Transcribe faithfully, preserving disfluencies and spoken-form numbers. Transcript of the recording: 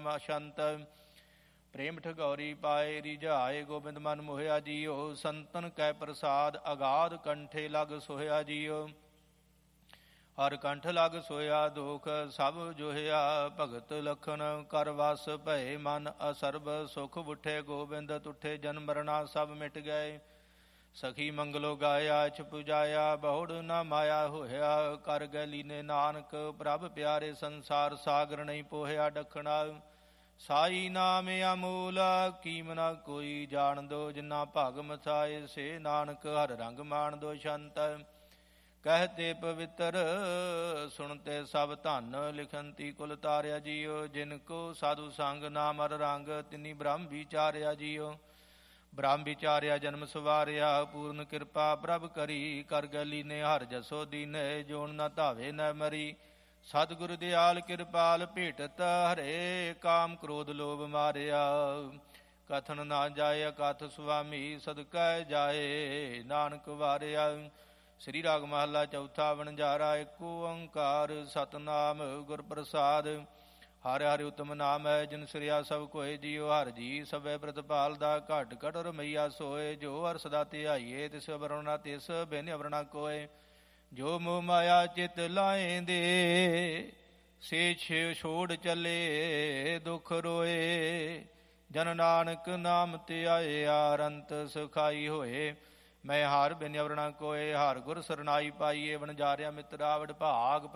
ਸ਼ੰਤ। ਪ੍ਰੇਮ ਠਗੌਰੀ ਪਾਏ ਰਿਝਾਏ ਗੋਬਿੰਦ ਮਨ ਮੋਹਿਆ ਜੀਓ। ਸੰਤਨ ਕੈ ਪ੍ਰਸਾਦ ਅਗਾਧ ਕੰਠੇ ਲਗ ਸੋਹਿਆ ਜੀਓ। ਹਰ ਕੰਠ ਲਗ ਸੋਇਆ ਦੁਖ ਸਭ ਜੋਹਿਆ। ਭਗਤ ਲਖਨ ਕਰ ਵਸ ਭਏ ਮਨ ਅਸਰਬ। ਸੁਖ ਬੁੱਠੇ ਗੋਬਿੰਦ ਤੁਠੇ ਜਨਮ ਮਰਣਾ ਸਭ ਮਿਟ ਗਏ। ਸਖੀ ਮੰਗਲੋ ਗਾਇਆ ਛ ਪੁਜਾਇਆ ਬਹੁੜ ਨਾ ਮਾਇਆ ਹੋਇਆ। ਕਰ ਗੈ ਲੀਨੇ ਨਾਨਕ ਪ੍ਰਭ ਪਿਆਰੇ ਸੰਸਾਰ ਸਾਗਰ ਨਹੀਂ ਪੋਹਿਆ ਡਖਣਾ। ਸਾਈ ਨਾਮ ਅਮੂਲ ਕੀਮ ਨਾ ਕੋਈ ਜਾਣ ਦੋ। ਜਿਨਾ ਭਗ ਮਥਾਏ ਸੇ ਨਾਨਕ ਹਰ ਰੰਗ ਮਾਣ ਦੋ ਸ਼ੰਤ। ਕਹਿਤੇ ਪਵਿੱਤਰ ਸੁਣਤੇ ਸਭ ਧਨ। ਲਿਖੰਤੀ ਕੁਲ ਤਾਰਿਆ ਜੀਓ। ਜਿਨ ਕੋ ਸਾਧੂ ਸੰਗ ਨਾਮ ਹਰ ਰੰਗ। ਤਿਨੀ ਬ੍ਰਹਮ ਵਿਚਾਰਿਆ ਜੀਓ। ਬ੍ਰਹਮ ਵਿਚਾਰਿਆ ਜਨਮ ਸਵਾਰਿਆ। ਪੂਰਨ ਕਿਰਪਾ ਪ੍ਰਭ ਕਰੀ ਕਰ ਗੈ ਲੀਨੇ ਹਰ ਜਸੋ ਦੀਨੇ। ਜੋਨ ਨਾ ਧਾਵੇ ਨ ਮਰੀ ਸਤਿਗੁਰ ਦਿਆਲ ਕਿਰਪਾਲ। ਭੇਟਤ ਹਰੇ ਕਾਮ ਕ੍ਰੋਧ ਲੋਭ ਮਾਰਿਆ। ਕਥਨ ਨਾ ਜਾਏ ਅਕਥ ਸੁਆਮੀ। ਸਦਕੈ ਜਾਏ ਨਾਨਕ ਵਾਰਿਆ। ਸ੍ਰੀ ਰਾਗ ਮਹੱਲਾ ਚੌਥਾ। ਵਣਜਾਰਾ ਏਕ ਓੰਕਾਰ ਸਤਿਨਾਮ ਗੁਰ ਪ੍ਰਸਾਦ। ਹਰਿ ਹਰਿ ਉਤਮ ਨਾਮ ਹੈ ਜਿਨ ਸਿਰਿਆ ਸਭ ਕੋਇ ਜੀਓ। ਹਰਿ ਜੀ ਸਭੈ ਪ੍ਰਤਪਾਲ ਦਾ ਘਟ ਘਟ ਰਮਈਆ ਸੋਏ। ਜੋ ਹਰਿ ਸਦਾ ਧਿਆਈਏ ਤਿਸ ਅਵਰਣਾ ਤਿਸ ਬਿਨ ਅਵਰਣਾ ਕੋਇ। ਜੋ ਮੋਹ ਮਾਇਆ ਚਿਤ ਲਾਏਂਦੇ ਸੇ ਛੋੜ ਚਲੇ ਦੁਖ ਰੋਏ। ਜਨ ਨਾਨਕ ਨਾਮ ਧਿਆਇਆ ਅਰੰਤ ਸੁਖਾਈ ਹੋਏ। ਮੈਂ ਹਰ ਬਿਨ ਅਵਰਣਾ ਕੋਏ। ਹਰ ਗੁਰ ਸਰਨਾਈ ਪਾਈਏ। ਵਣਜਾਰਿਆ ਮਿਤਰਾ ਵਡਭਾਗ